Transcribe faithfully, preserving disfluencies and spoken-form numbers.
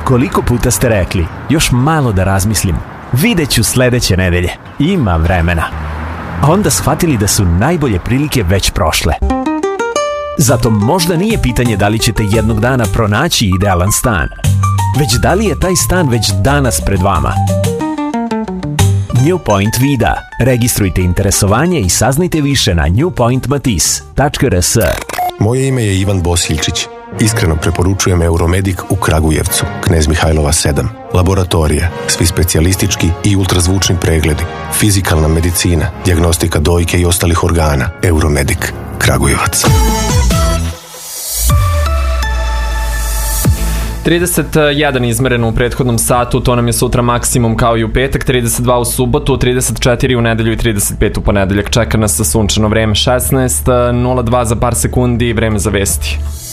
koliko puta ste rekli, još malo da razmislim, vidjet ću sledeće nedelje, ima vremena. A onda shvatili da su najbolje prilike već prošle. Zato možda nije pitanje da li ćete jednog dana pronaći idealan stan, već da li je taj stan već danas pred vama. New Point Vida. Registrujte interesovanje i saznajte više na new point matis tačka r s. Moje ime je Ivan Bosiljčić. Iskreno preporučujem Euromedic u Kragujevcu, Knez Mihajlova sedam. Laboratorije, svi specijalistički i ultrazvučni pregledi, fizikalna medicina, dijagnostika dojke i ostalih organa. Euromedic, Kragujevac. trideset jedan izmereno u prethodnom satu, to nam je sutra maksimum kao i u petak, trideset dva u subotu, trideset četiri u nedelju i trideset pet u ponedeljak. Čeka nas sa sunčano vreme, šesnaest nula dva za par sekundi, vreme za vesti.